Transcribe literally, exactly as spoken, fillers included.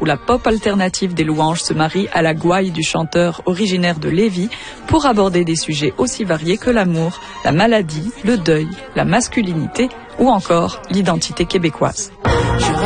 la pop alternative des Louanges se marie à la gouaille du chanteur originaire de Lévis pour aborder des sujets aussi variés que l'amour, la maladie, le deuil, la masculinité ou encore l'identité québécoise.